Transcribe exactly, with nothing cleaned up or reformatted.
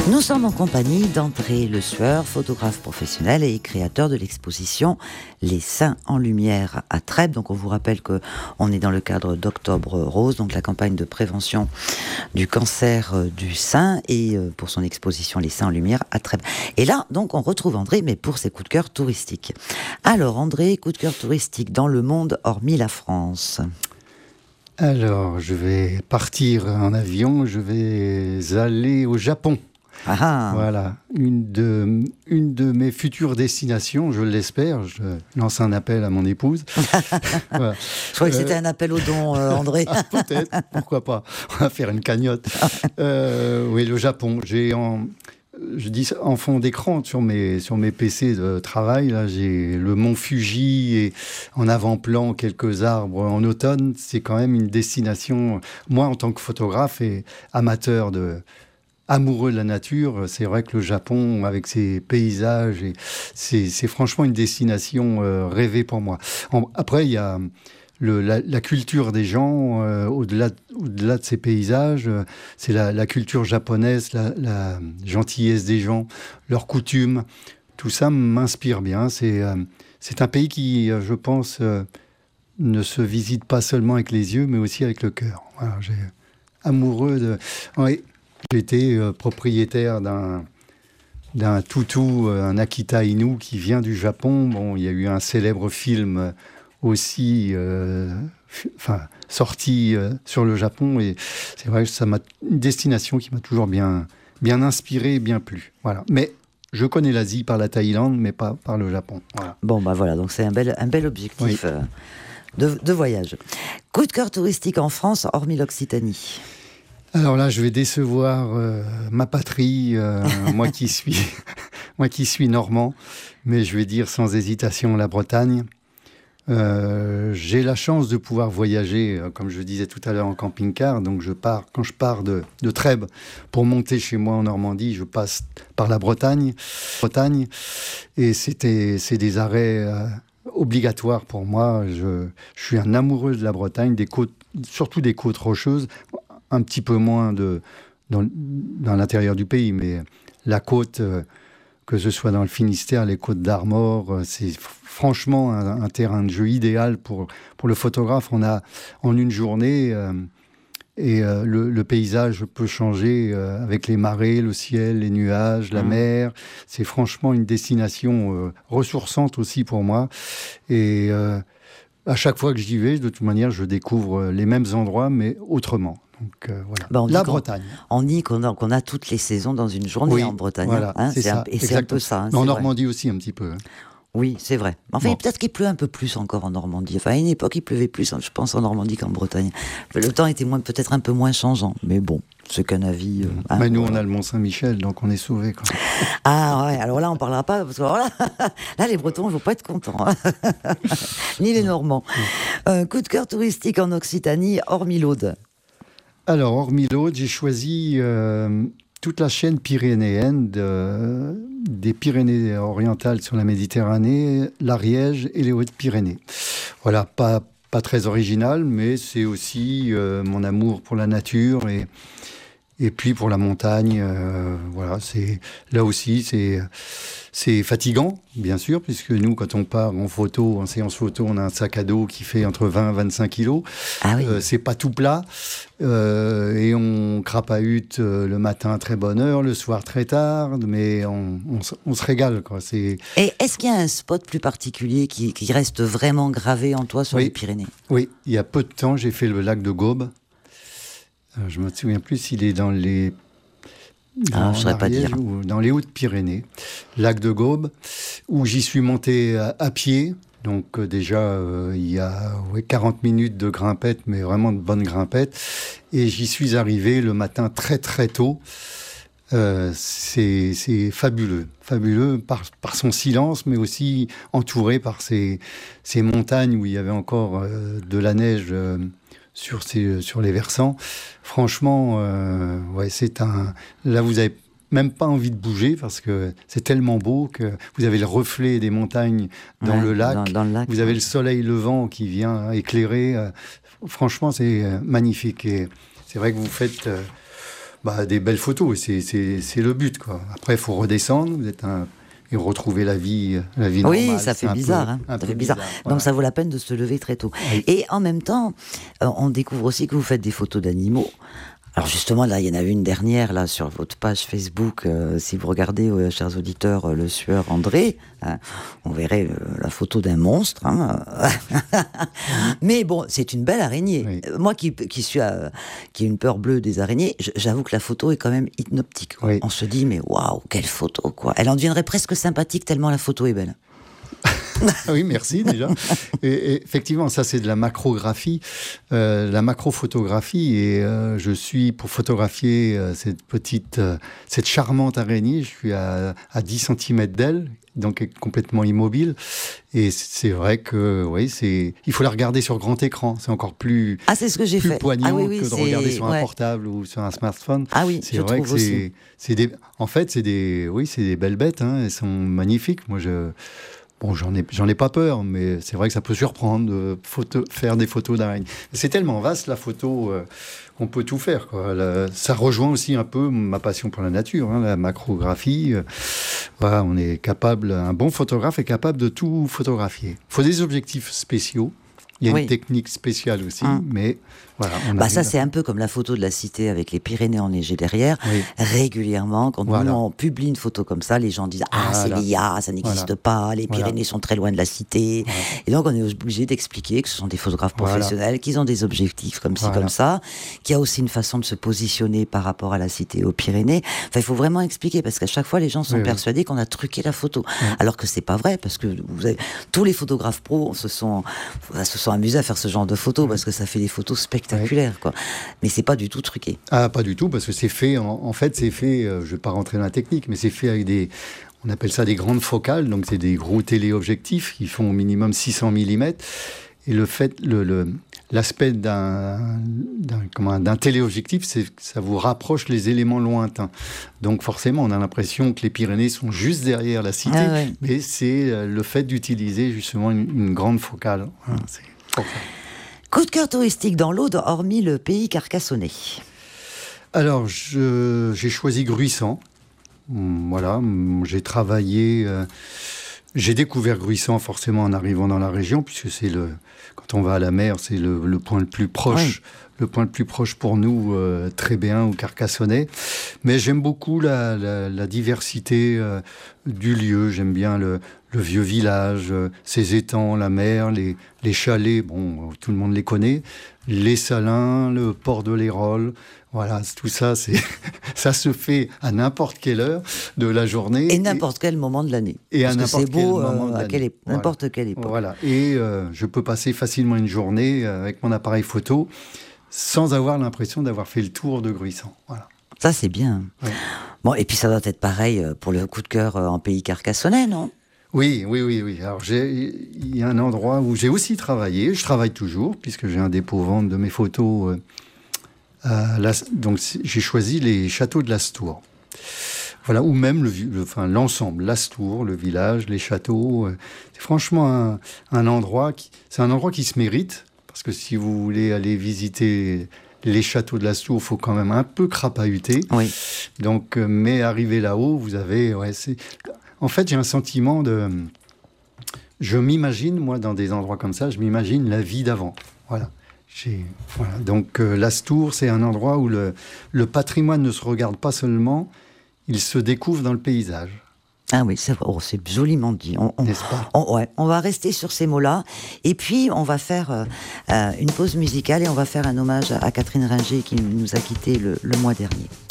Nous sommes en compagnie d'André Le Sueur, photographe professionnel et créateur de l'exposition Les Seins en Lumière à Trèbes. Donc on vous rappelle que on est dans le cadre d'Octobre Rose, donc la campagne de prévention du cancer du sein, et pour son exposition Les Seins en Lumière à Trèbes. Et là, donc on retrouve André, mais pour ses coups de cœur touristiques. Alors André, coup de cœur touristique dans le monde hormis la France. Alors, je vais partir en avion, je vais aller au Japon. Ah. Voilà, une de, une de mes futures destinations, je l'espère. Je lance un appel à mon épouse. Voilà. Je croyais que c'était un appel au don, euh, André. Ah, peut-être, pourquoi pas. On va faire une cagnotte. euh, oui, le Japon. J'ai en, je dis en fond d'écran sur mes, sur mes P C de travail. Là, j'ai le mont Fuji et en avant-plan quelques arbres en automne. C'est quand même une destination. Moi, en tant que photographe et amateur de amoureux de la nature, c'est vrai que le Japon, avec ses paysages, et c'est, c'est franchement une destination euh, rêvée pour moi. En, après, il y a le, la, la culture des gens, euh, au-delà, au-delà de ces paysages, euh, c'est la, la culture japonaise, la, la gentillesse des gens, leurs coutumes. Tout ça m'inspire bien. C'est, euh, c'est un pays qui, euh, je pense, euh, ne se visite pas seulement avec les yeux, mais aussi avec le cœur. Voilà, j'ai amoureux de... Ouais, j'étais euh, propriétaire d'un, d'un toutou, euh, un Akita Inu qui vient du Japon. Bon, il y a eu un célèbre film euh, aussi euh, f- enfin, sorti euh, sur le Japon. Et c'est vrai que ça m'a une destination qui m'a toujours bien, bien inspiré et bien plu. Voilà. Mais je connais l'Asie par la Thaïlande, mais pas par le Japon. Voilà. Bon, bah voilà, donc c'est un bel, un bel objectif Oui. euh, de, de voyage. Coup de cœur touristique en France, hormis l'Occitanie. Alors là, je vais décevoir euh, ma patrie, euh, moi qui suis, moi qui suis normand, mais je vais dire sans hésitation la Bretagne. Euh, j'ai la chance de pouvoir voyager, euh, comme je disais tout à l'heure, en camping-car. Donc je pars, quand je pars de, de Trèbes pour monter chez moi en Normandie, je passe par la Bretagne, Bretagne, et c'était, c'est des arrêts euh, obligatoires pour moi. Je, je suis un amoureux de la Bretagne, des côtes, surtout des côtes rocheuses. Un petit peu moins de, dans, dans l'intérieur du pays, mais la côte, euh, que ce soit dans le Finistère, les côtes d'Armor, euh, c'est f- franchement un, un terrain de jeu idéal pour, pour le photographe. On a en une journée, euh, et euh, le, le paysage peut changer euh, avec les marées, le ciel, les nuages, la Mmh. mer. C'est franchement une destination euh, ressourçante aussi pour moi. Et euh, à chaque fois que j'y vais, de toute manière, je découvre les mêmes endroits, mais autrement. Donc euh, voilà. Bah, on dit la qu'on- Bretagne. On dit qu'on a, qu'on a toutes les saisons dans une journée Oui, en Bretagne. voilà, hein, c'est c'est un- ça, et c'est un peu exactement. ça. hein, Mais c'est en vrai. Normandie aussi, un petit peu. hein. Oui, c'est vrai. Enfin, Bon. peut-être qu'il pleut un peu plus encore en Normandie. Enfin, à une époque, il pleuvait plus, je pense, en Normandie qu'en Bretagne. Le temps était moins, peut-être un peu moins changeant. Mais bon, c'est qu'un avis. euh, hein, Mais nous, voilà. on a le Mont-Saint-Michel, donc on est sauvés. Quoi. Ah ouais, alors là, on parlera pas, parce que alors là, là, les Bretons, ils vont pas être contents. hein. Ni les Normands. Euh, coup de cœur touristique en Occitanie, hormis l'Aude. Alors, hormis l'Aude, j'ai choisi euh, toute la chaîne pyrénéenne, de, des Pyrénées orientales sur la Méditerranée, l'Ariège et les Hautes-Pyrénées. Voilà, pas, pas très original, mais c'est aussi euh, mon amour pour la nature et, et puis pour la montagne. Euh, voilà, c'est, là aussi, c'est, c'est fatigant, bien sûr, puisque nous, quand on part en photo, en séance photo, on a un sac à dos qui fait entre vingt et vingt-cinq kilos. Ah oui. Euh, c'est pas tout plat. Euh, et on crapahute euh, le matin à très bonne heure, le soir très tard, mais on, on, se- on se régale, quoi. C'est... Et est-ce qu'il y a un spot plus particulier qui, qui reste vraiment gravé en toi sur Oui. les Pyrénées? Oui, il y a peu de temps, j'ai fait le lac de Gaume. Euh, je me souviens plus s'il est dans les... Ah, dans je saurais pas l'Ariège dire. ou dans les Hautes-Pyrénées. Lac de Gaume, où j'y suis monté à, à pied. Donc euh, déjà, euh, il y a ouais, quarante minutes de grimpette, mais vraiment de bonnes grimpettes. Et j'y suis arrivé le matin très très tôt. Euh, c'est, c'est fabuleux, fabuleux par, par son silence, mais aussi entouré par ces, ces montagnes où il y avait encore euh, de la neige euh, sur, ces, sur les versants. Franchement, euh, ouais, c'est un... Là, vous avez même pas envie de bouger parce que c'est tellement beau que vous avez le reflet des montagnes dans Ouais, le lac. dans- dans le lac, Vous avez ouais. le soleil levant qui vient éclairer. Euh, franchement, c'est euh, magnifique. Et c'est vrai que vous faites... euh, bah, des belles photos. C'est, c'est, c'est le but, quoi. Après, il faut redescendre. Vous êtes un et retrouver la vie, la vie oui, normale. ça fait bizarre, peu, hein, ça fait bizarre. bizarre. Voilà. Donc ça vaut la peine de se lever très tôt. Oui. Et en même temps, euh, on découvre aussi que vous faites des photos d'animaux. Alors justement, là, il y en a une dernière là sur votre page Facebook. Euh, si vous regardez, euh, chers auditeurs, euh, le sueur André, hein, on verrait euh, la photo d'un monstre. Hein. Mais bon, c'est une belle araignée. Oui. Euh, moi, qui qui suis euh, qui ai une peur bleue des araignées, j'avoue que la photo est quand même hypnotique. Oui. On se dit, mais waouh, quelle photo, quoi. Elle en deviendrait presque sympathique tellement la photo est belle. Oui, merci déjà. Et, et effectivement, ça c'est de la macrographie, euh, la macrophotographie. Et euh, je suis pour photographier euh, cette petite, euh, cette charmante araignée. Je suis à, à dix centimètres d'elle, donc complètement immobile. Et c'est vrai que, oui, c'est, il faut la regarder sur grand écran. C'est encore plus, ah, c'est ce que j'ai plus fait. poignant ah, oui, oui, que de c'est... regarder sur un ouais. portable ou sur un smartphone. Ah oui, c'est je vrai trouve que c'est, aussi. c'est des, en fait, c'est des, oui, c'est des belles bêtes. Hein, elles sont magnifiques. Moi, je Bon, j'en ai, j'en ai pas peur, mais c'est vrai que ça peut surprendre de photo, faire des photos d'araignées. C'est tellement vaste, la photo, euh, qu'on peut tout faire, quoi. La, ça rejoint aussi un peu ma passion pour la nature, hein, la macrographie. Euh, voilà, on est capable, un bon photographe est capable de tout photographier. Il faut des objectifs spéciaux. Il y a oui. une technique spéciale aussi, hum. mais voilà. On bah ça, c'est un peu comme la photo de la cité avec les Pyrénées enneigées derrière. Oui. Régulièrement, quand voilà. nous, on publie une photo comme ça, les gens disent « Ah, voilà. c'est l'I A, ça n'existe voilà. pas, les Pyrénées voilà. sont très loin de la cité. Voilà. » Et donc, on est obligé d'expliquer que ce sont des photographes professionnels, voilà. qu'ils ont des objectifs comme ci, voilà. comme ça, qu'il y a aussi une façon de se positionner par rapport à la cité aux Pyrénées. Enfin, il faut vraiment expliquer, parce qu'à chaque fois, les gens sont oui, persuadés oui. qu'on a truqué la photo. Oui. Alors que c'est pas vrai, parce que vous avez... tous les photographes pros se sont, se sont amusés à faire ce genre de photos, oui. parce que ça fait des photos spectaculaires. Quoi. Mais c'est pas du tout truqué. Ah, pas du tout, parce que c'est fait, en, en fait, c'est fait, euh, je vais pas rentrer dans la technique, mais c'est fait avec des, on appelle ça des grandes focales, donc c'est des gros téléobjectifs qui font au minimum six cents millimètres. Et le fait, le, le, l'aspect d'un, d'un, comment, d'un téléobjectif, c'est que ça vous rapproche les éléments lointains. Donc forcément, on a l'impression que les Pyrénées sont juste derrière la cité, ah, ouais. mais c'est le fait d'utiliser justement une, une grande focale. Voilà, c'est pour ça. Coup de cœur touristique dans l'Aude, hormis le pays carcassonnais. Alors, je, j'ai choisi Gruissant. Voilà, j'ai travaillé... Euh, j'ai découvert Gruissant forcément en arrivant dans la région, puisque c'est le... Quand on va à la mer, c'est le, le point le plus proche... Oui. Le point le plus proche pour nous, euh, Trébéen ou Carcassonnais. Mais j'aime beaucoup la, la, la diversité euh, du lieu. J'aime bien le, le vieux village, euh, ses étangs, la mer, les, les chalets. Bon, tout le monde les connaît. Les Salins, le port de l'Hérole. Voilà, tout ça, c'est, ça se fait à n'importe quelle heure de la journée. Et n'importe et, quel moment de l'année. Et Parce à n'importe que c'est beau, quel moment euh, de l'année. À quelle époque, voilà. N'importe quelle époque. Voilà. Et euh, je peux passer facilement une journée avec mon appareil photo sans avoir l'impression d'avoir fait le tour de Gruissant. Voilà. Ça, c'est bien. Oui. Bon, et puis ça doit être pareil pour le coup de cœur en pays carcassonnais, non ? Oui, oui, oui, oui. Alors, il y a un endroit où j'ai aussi travaillé. Je travaille toujours, puisque j'ai un dépôt-vente de mes photos. Euh, la, donc, j'ai choisi les châteaux de l'Astour. Voilà, ou même le, le, enfin, l'ensemble, l'Astour, le village, les châteaux. Euh, c'est franchement un, un endroit qui, c'est un endroit qui se mérite. Parce que si vous voulez aller visiter les châteaux de l'Astour, il faut quand même un peu crapahuter. Oui. Donc, euh, mais arrivé là-haut, vous avez... Ouais, c'est... En fait, j'ai un sentiment de... Je m'imagine, moi, dans des endroits comme ça, je m'imagine la vie d'avant. Voilà. J'ai... voilà. Donc, euh, l'Astour, c'est un endroit où le... le patrimoine ne se regarde pas seulement, il se découvre dans le paysage. Ah oui, c'est, oh, c'est joliment dit. On, on, N'est-ce pas ? on, ouais, on va rester sur ces mots-là. Et puis, on va faire euh, euh, une pause musicale et on va faire un hommage à, à Catherine Ringer qui nous a quittés le, le mois dernier.